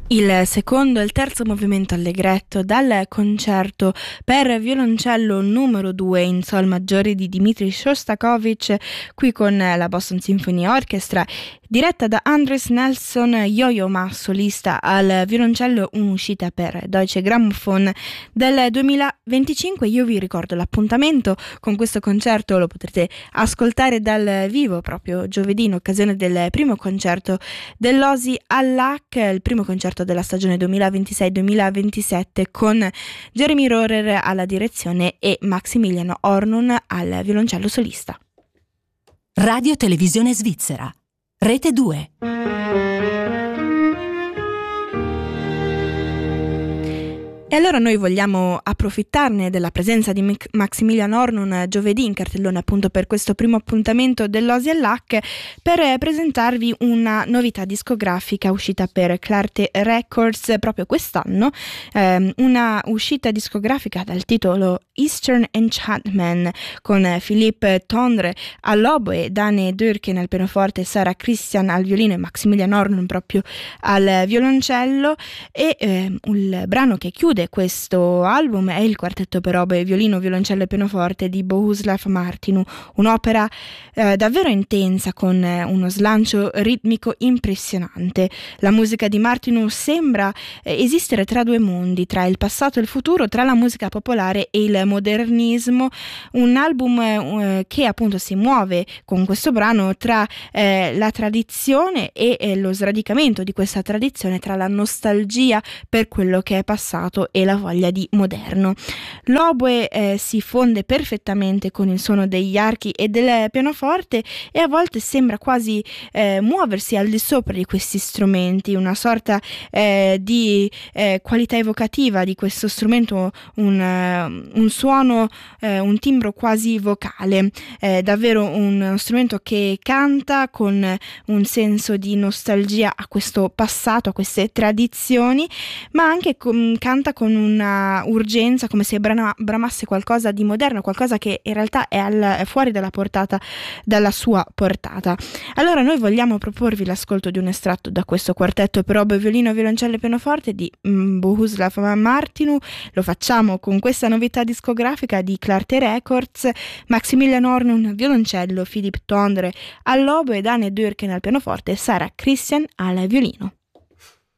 Il secondo e il terzo movimento allegretto dal concerto per violoncello numero 2 in sol maggiore di Dmitri Shostakovich, qui con la Boston Symphony Orchestra, diretta da Andres Nelson Yo-Yo Ma, solista al violoncello, un'uscita per Deutsche Grammophon del 2025. Io vi ricordo l'appuntamento con questo concerto, lo potrete ascoltare dal vivo proprio giovedì in occasione del primo concerto dell'Osi all'Hack, il primo concerto della stagione 2026-2027 con Jeremy Rohrer alla direzione e Maximiliano Ornun al violoncello solista. Radio Televisione Svizzera, Rete 2. E allora noi vogliamo approfittarne della presenza di Maximilian Ornun giovedì in cartellone appunto per questo primo appuntamento dell'Osi all'Hack per presentarvi una novità discografica uscita per Clarté Records proprio quest'anno, una uscita discografica dal titolo Eastern Enchantment con Philippe Tondre all'oboe, Dane Dürken al pianoforte, Sara Christian al violino e Maximilian Ornun proprio al violoncello. E il brano che chiude questo album è il quartetto per oboe, violino, violoncello e pianoforte di Bohuslav Martinu, un'opera davvero intensa con uno slancio ritmico impressionante. La musica di Martinu sembra esistere tra due mondi, tra il passato e il futuro, tra la musica popolare e il modernismo, un album che appunto si muove con questo brano tra la tradizione e lo sradicamento di questa tradizione, tra la nostalgia per quello che è passato e la voglia di moderno. L'oboe si fonde perfettamente con il suono degli archi e del pianoforte e a volte sembra quasi muoversi al di sopra di questi strumenti, una sorta di qualità evocativa di questo strumento, un suono, un timbro quasi vocale, davvero uno strumento che canta con un senso di nostalgia a questo passato, a queste tradizioni, ma anche canta con una urgenza, come se bramasse qualcosa di moderno, qualcosa che in realtà è fuori dalla sua portata. Allora noi vogliamo proporvi l'ascolto di un estratto da questo quartetto per oboe, violino, violoncello e pianoforte di Bohuslav Martinu. Lo facciamo con questa novità discografica di Clarté Records: Maximilian Ornun violoncello, Philippe Tondre all'oboe, Dane Dürken al pianoforte e Sara Christian al violino.